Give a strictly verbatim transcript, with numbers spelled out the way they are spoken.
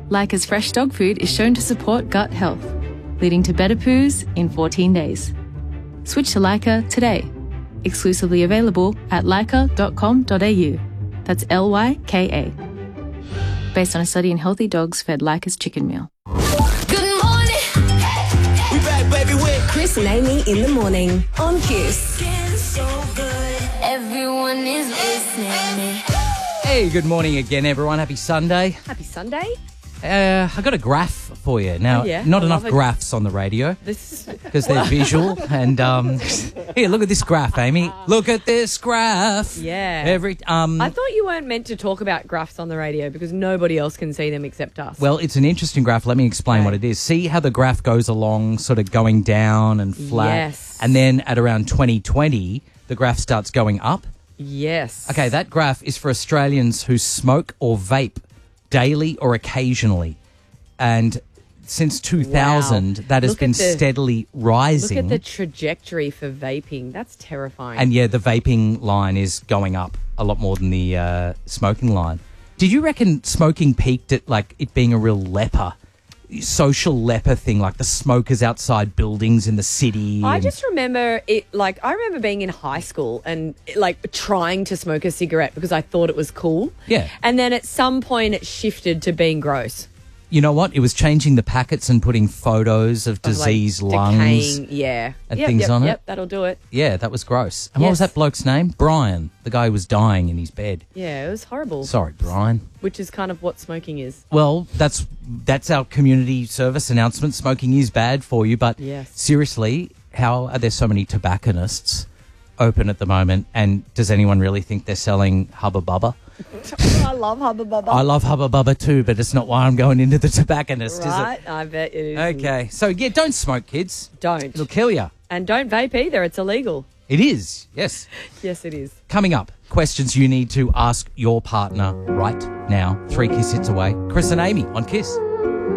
Leica's fresh dog food is shown to support gut health, leading to better poos in fourteen days. Switch to Leica today. Exclusively available at leica dot com dot a u. That's L Y K A. Based on a study in healthy dogs fed Leica's chicken meal. Good morning. We back, baby, with Chris and Amy in the morning on Kiss. So good. Everyone is listening. Hey, good morning again, everyone. Happy Sunday. Happy Sunday. Uh, I got a graph for you. Now, Oh, yeah? not I enough love it. graphs on the radio This because they're visual. And um, here, look at this graph, Amy. Look at this graph. Yeah. Every um. I thought you weren't meant to talk about graphs on the radio because nobody else can see them except us. Well, it's an interesting graph. Let me explain Okay. what it is. See how the graph goes along, sort of going down and flat. Yes. And then at around twenty twenty, the graph starts going up. yes. Okay, that graph is for Australians who smoke or vape daily or occasionally. And since two thousand, Wow. that has Look been at the- steadily Look rising. at the trajectory for vaping. That's terrifying. And yeah, the vaping line is going up a lot more than the uh, smoking line. Did you reckon smoking peaked at like it being a real leper, social leper thing, like the smokers outside buildings in the city? I and- just remember it, like, I remember being in high school and, like, trying to smoke a cigarette because I thought it was cool. Yeah. And then at some point it shifted to being gross. You know what? It was changing the packets and putting photos of Of, like, diseased lungs. decaying, yeah. and Yep, things yep, on it. Yep, that'll do it. Yeah, that was gross. And what was Yes. that bloke's name? Brian, the guy who was dying in his bed. Yeah, it was horrible. Sorry, Brian. Which is kind of what smoking is. Well, that's that's our community service announcement. Smoking is bad for you, but Yes. seriously, how are there so many tobacconists open at the moment? And does anyone really think they're selling Hubba Bubba? I love Hubba Bubba. I love Hubba Bubba too, but it's not why I'm going into the tobacconist, Right? I bet it is. is it? Okay, so yeah, don't smoke, kids. Don't. It'll kill you. And don't vape either. It's illegal. It is, yes. Yes, it is. Coming up, questions you need to ask your partner right now. Three Kiss Hits away. Chris and Amy on Kiss.